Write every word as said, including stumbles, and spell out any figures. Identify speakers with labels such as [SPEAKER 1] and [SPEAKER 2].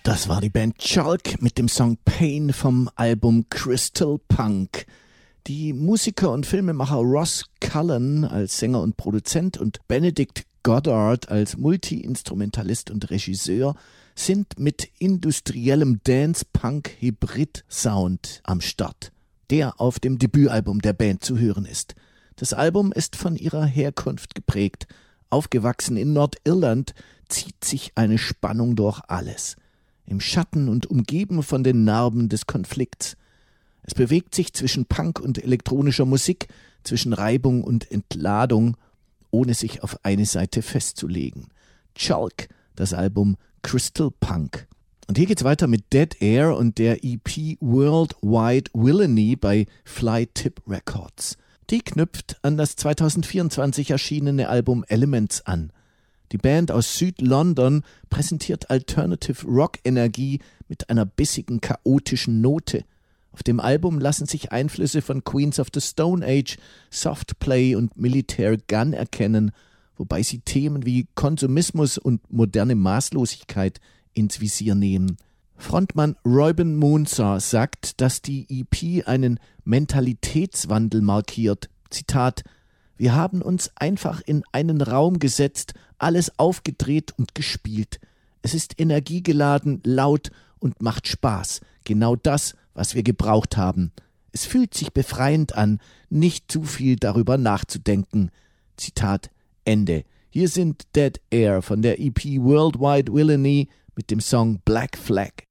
[SPEAKER 1] Das war die Band Chalk mit dem Song Pain vom Album Crystal Punk. Die Musiker und Filmemacher Ross Cullen als Sänger und Produzent und Benedict Goddard als Multi-Instrumentalist und Regisseur sind mit industriellem Dance-Punk-Hybrid-Sound am Start, der auf dem Debütalbum der Band zu hören ist. Das Album ist von ihrer Herkunft geprägt. Aufgewachsen in Nordirland zieht sich eine Spannung durch alles. Im Schatten und umgeben von den Narben des Konflikts. Es bewegt sich zwischen Punk und elektronischer Musik, zwischen Reibung und Entladung, ohne sich auf eine Seite festzulegen. Chalk, das Album Crystal Punk. Und hier geht's weiter mit Dead Air und der E P Worldwide Villainy bei Fly Tip Records. Die knüpft an das zweitausendvierundzwanzig erschienene Album Elements an. Die Band aus Süd-London präsentiert Alternative Rock-Energie mit einer bissigen, chaotischen Note. Auf dem Album lassen sich Einflüsse von Queens of the Stone Age, Softplay und Military Gun erkennen, wobei sie Themen wie Konsumismus und moderne Maßlosigkeit ins Visier nehmen. Frontmann Reuben Moonsar sagt, dass die E P einen Mentalitätswandel markiert. Zitat: Wir haben uns einfach in einen Raum gesetzt, alles aufgedreht und gespielt. Es ist energiegeladen, laut und macht Spaß. Genau das, was wir gebraucht haben. Es fühlt sich befreiend an, nicht zu viel darüber nachzudenken. Zitat Ende. Hier sind Dead Air von der E P Worldwide Villainy mit dem Song Black Flag.